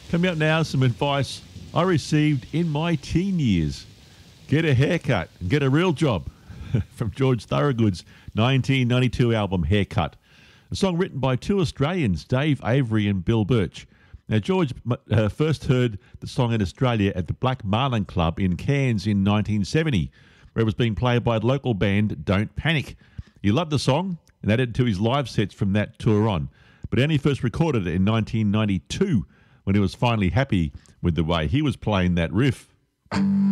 Coming up now, some advice I received in my teen years. Get a haircut and get a real job from George Thorogood's 1992 album Haircut. A song written by two Australians, Dave Avery and Bill Birch. Now, George first heard the song in Australia at the Black Marlin Club in Cairns in 1970, where it was being played by a local band, Don't Panic. He loved the song and added it to his live sets from that tour on, but he only first recorded it in 1992 when he was finally happy with the way he was playing that riff.